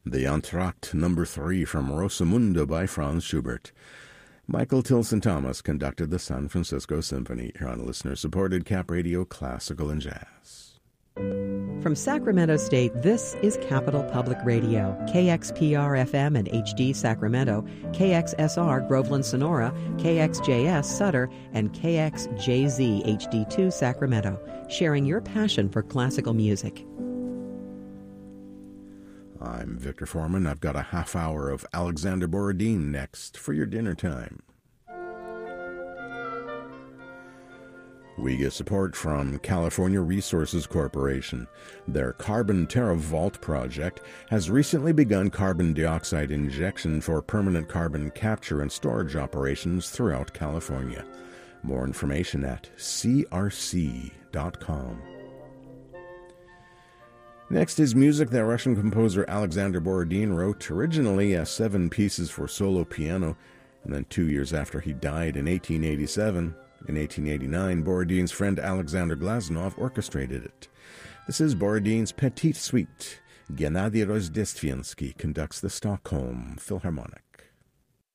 The Entr'acte No. 3 from Rosamunde by Franz Schubert. Michael Tilson Thomas conducted the San Francisco Symphony here on listener-supported Cap Radio Classical and Jazz. From Sacramento State, this is Capital Public Radio, KXPR-FM and HD Sacramento, KXSR Groveland Sonora, KXJS Sutter, and KXJZ HD2 Sacramento, sharing your passion for classical music. I'm Victor Foreman. I've got a half hour of Alexander Borodin next for your dinner time. We get support from California Resources Corporation. Their Carbon TerraVault project has recently begun carbon dioxide injection for permanent carbon capture and storage operations throughout California. More information at crc.com. Next is music that Russian composer Alexander Borodin wrote originally as 7 pieces for solo piano, and then 2 years after he died in 1887. In 1889, Borodin's friend Alexander Glazunov orchestrated it. This is Borodin's Petite Suite. Gennady Rozdestvinsky conducts the Stockholm Philharmonic.